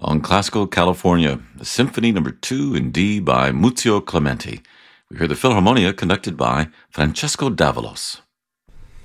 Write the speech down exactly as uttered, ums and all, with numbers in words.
On Classical California, the Symphony Number two in D by Muzio Clementi. We hear the Philharmonia conducted by Francesco Davalos.